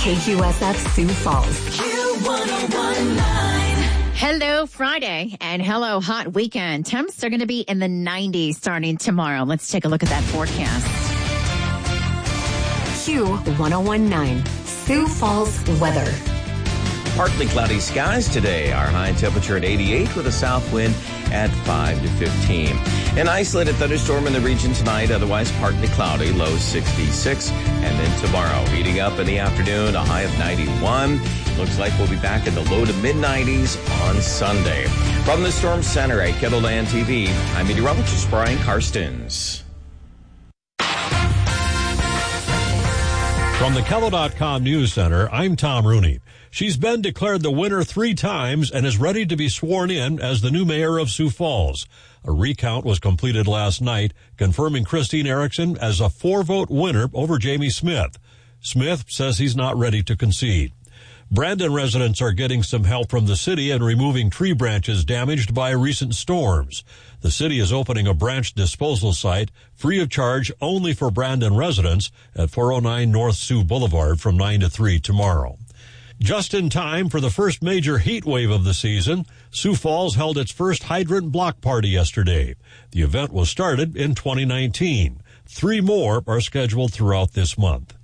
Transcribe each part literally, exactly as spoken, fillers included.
K Q S F Sioux Falls. Q one oh one point nine. Hello, Friday, and hello, hot weekend. Temps are going to be in the nineties starting tomorrow. Let's take a look at that forecast. Q one oh one point nine, Sioux Falls weather. Partly cloudy skies today. Our high temperature at eighty-eight with a south wind at five to fifteen. An isolated thunderstorm in the region tonight, otherwise partly cloudy, low sixty-six. And then tomorrow, heating up in the afternoon, a high of ninety-one. Looks like we'll be back in the low to mid nineties on Sunday. From the Storm Center at Kettleland T V, I'm meteorologist Brian Karstens. From the Kettle dot com News Center, I'm Tom Rooney. She's been declared the winner three times and is ready to be sworn in as the new mayor of Sioux Falls. A recount was completed last night, confirming Christine Erickson as a four-vote winner over Jamie Smith. Smith says he's not ready to concede. Brandon residents are getting some help from the city in removing tree branches damaged by recent storms. The city is opening a branch disposal site free of charge only for Brandon residents at four oh nine North Sioux Boulevard from nine to three tomorrow. Just in time for the first major heat wave of the season, Sioux Falls held its first hydrant block party yesterday. The event was started in twenty nineteen. Three more are scheduled throughout this month.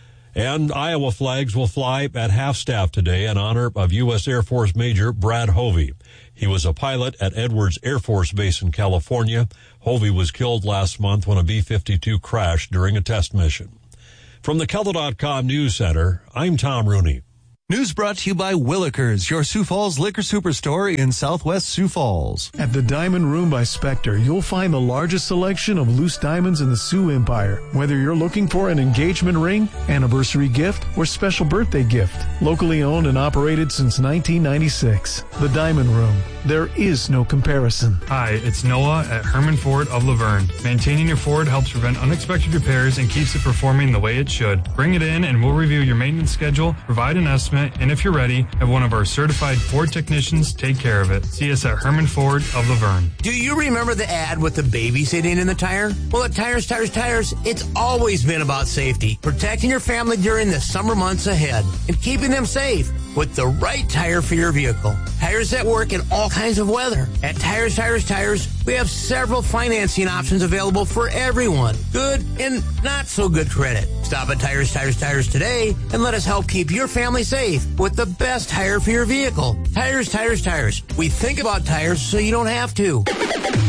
And Iowa flags will fly at half-staff today in honor of U S Air Force Major Brad Hovey. He was a pilot at Edwards Air Force Base in California. Hovey was killed last month when a B fifty-two crashed during a test mission. From the Kettle dot com News Center, I'm Tom Rooney. News brought to you by Willikers, your Sioux Falls liquor superstore in southwest Sioux Falls. At the Diamond Room by Spectre, you'll find the largest selection of loose diamonds in the Sioux Empire. Whether you're looking for an engagement ring, anniversary gift, or special birthday gift. Locally owned and operated since nineteen ninety-six. The Diamond Room. There is no comparison. Hi, it's Noah at Herman Ford of Laverne. Maintaining your Ford helps prevent unexpected repairs and keeps it performing the way it should. Bring it in and we'll review your maintenance schedule, provide an estimate, and if you're ready, have one of our certified Ford technicians take care of it. See us at Herman Ford of Laverne. Do you remember the ad with the baby sitting in the tire? Well, at Tires, Tires, Tires, it's always been about safety. Protecting your family during the summer months ahead and keeping them safe with the right tire for your vehicle. Tires that work in all kinds of weather. At Tires, Tires, Tires, we have several financing options available for everyone. Good and not so good credit. Stop at Tires, Tires, Tires today and let us help keep your family safe with the best tire for your vehicle. Tires, Tires, Tires. We think about tires so you don't have to.